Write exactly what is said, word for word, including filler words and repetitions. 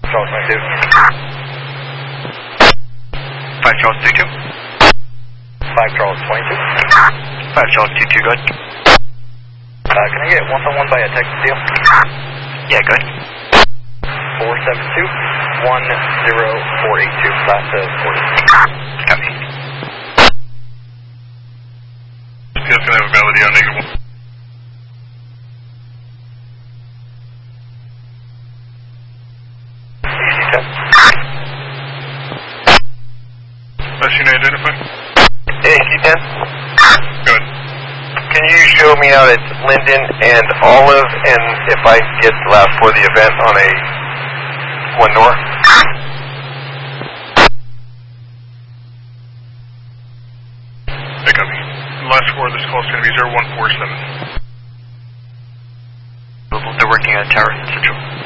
Charles twenty-two. five Charles two two. five Charles twenty-two. five Charles two two, good. Uh, can I get one on one by a text deal? Yeah, good. four seven two, one zero four eight two, class of forty. Copy. Steel's going to have a validity on negative one. Best unit identify? A C ten. Good. Can you show me out at Linden and Olive, and if I can get the last for the event on a one north? Hey, copy. The last four of this call is going to be zero one four seven. They're working on Tower Central.